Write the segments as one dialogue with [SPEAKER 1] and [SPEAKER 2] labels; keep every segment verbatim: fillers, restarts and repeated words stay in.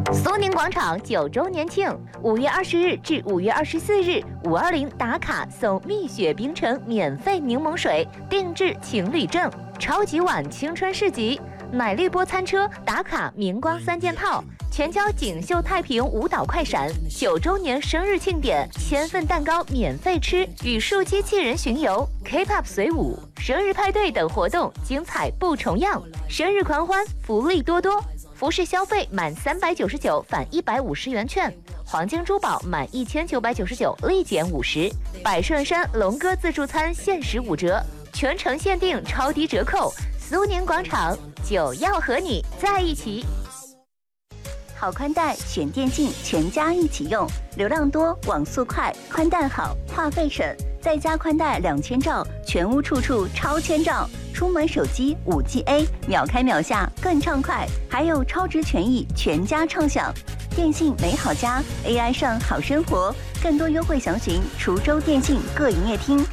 [SPEAKER 1] 苏宁广场九周年庆，五月二十日至五月二十四日，五二零打卡送蜜雪冰城免费柠檬水，定制情侣证，超级碗青春市集，奶绿波餐车打卡明光三件套，全交锦绣太平舞蹈快闪，九周年生日庆典，千份蛋糕免费吃，语数机器人巡游 ，K-pop 随舞，生日派对等活动精彩不重样，生日狂欢福利多多。服饰消费满三百九十九返一百五十元券，黄金珠宝满一千九百九十九立减五十，百顺山龙哥自助餐限时五折，全程限定超低折扣。苏宁广场就要和你在一起。
[SPEAKER 2] 好宽带选电信，全家一起用，流量多，网速快，宽带好，话费省，再加宽带两千兆，全屋处处超千兆。出门手机 五 G A 秒开秒下更畅快，还有超值权益全家畅享。电信美好家 A I 上好生活，更多优惠详询滁州电信各营业厅。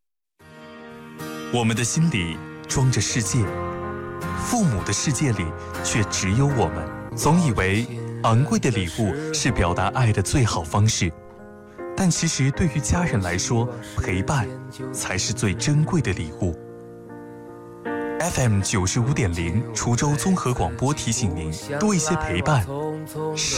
[SPEAKER 3] 我们的心里装着世界，父母的世界里却只有我们。总以为昂贵的礼物是表达爱的最好方式，但其实对于家人来说，陪伴才是最珍贵的礼物。F M 九十五点零滁州综合广播提醒您：多一些陪伴，少